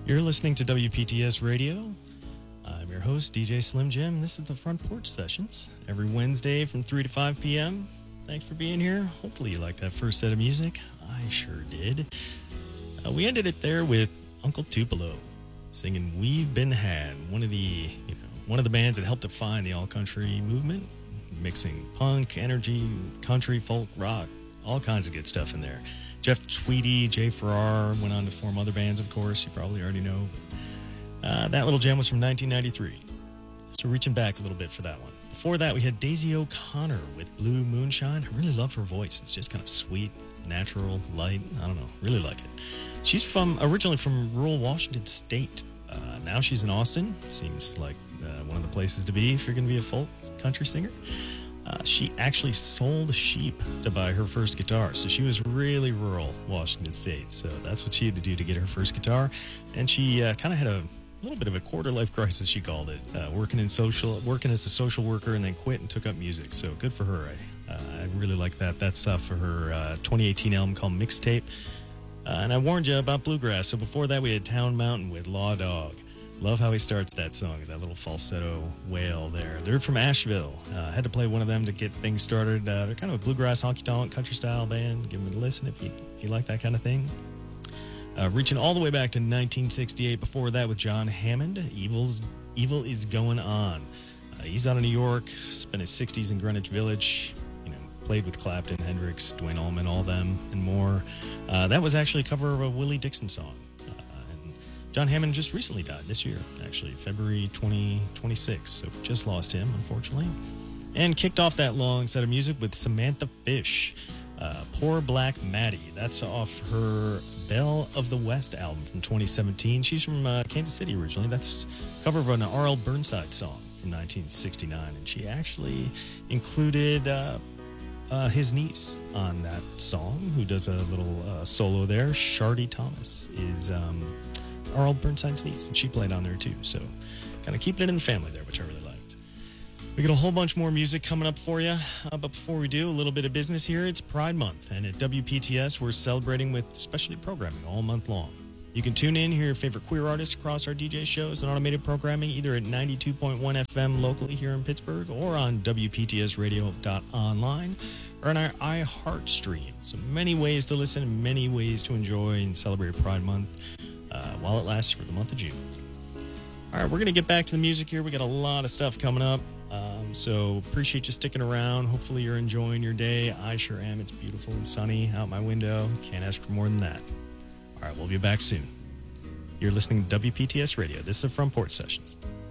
You're listening to WPTS Radio. I'm your host, DJ Slim Jim. This is the Front Porch Sessions, every Wednesday from 3 to 5 p.m. Thanks for being here. Hopefully you liked that first set of music. I sure did. We ended it there with Uncle Tupelo singing "We've Been Had," one of the bands that helped define the all-country movement, mixing punk, energy, country, folk, rock, all kinds of good stuff in there. Jeff Tweedy, Jay Farrar went on to form other bands, of course. You probably already know. That little jam was from 1993. So reaching back a little bit for that one. Before that, we had Daisy O'Connor with "Blue Moonshine." I really love her voice. It's just kind of sweet, natural, light. I don't know. Really like it. She's originally from rural Washington State. Now she's in Austin. Seems like one of the places to be if you're going to be a folk country singer. She actually sold sheep to buy her first guitar. So she was really rural Washington State. So that's what she had to do to get her first guitar. And she kind of had a little bit of a quarter-life crisis, she called it, working as a social worker, and then quit and took up music. So good for her. I really like that stuff for her 2018 album called Mixtape. And I warned you about bluegrass. So before that, we had Town Mountain with Law Dog. Love how he starts that song, that little falsetto wail there. They're from Asheville. Had to play one of them to get things started. They're kind of a bluegrass, honky-tonk, country-style band. Give them a listen if you like that kind of thing. Reaching all the way back to 1968. Before that with John Hammond, Evil is Going On. He's out of New York, spent his 60s in Greenwich Village. Played with Clapton, Hendrix, Duane Allman, all them, and more. That was actually a cover of a Willie Dixon song. John Hammond just recently died this year, actually, February 2026, so just lost him, unfortunately. And kicked off that long set of music with Samantha Fish, Poor Black Maddie. That's off her Belle of the West album from 2017. She's from Kansas City originally. That's a cover of an R.L. Burnside song from 1969, and she actually included his niece on that song, who does a little solo there. Shardy Thomas is R.L. Burnside's niece, and she played on there too. So kind of keeping it in the family there, which I really liked. We got a whole bunch more music coming up for you. But before we do, a little bit of business here. It's Pride Month, and at WPTS, we're celebrating with specialty programming all month long. You can tune in, hear your favorite queer artists across our DJ shows and automated programming, either at 92.1 FM locally here in Pittsburgh, or on WPTSradio.online, or on our iHeart stream. So many ways to listen, many ways to enjoy and celebrate Pride Month while it lasts for the month of June. All right, we're going to get back to the music here. We got a lot of stuff coming up, so appreciate you sticking around. Hopefully you're enjoying your day. I sure am. It's beautiful and sunny out my window. Can't ask for more than that. All right, we'll be back soon. You're listening to WPTS Radio. This is the Front Porch Sessions.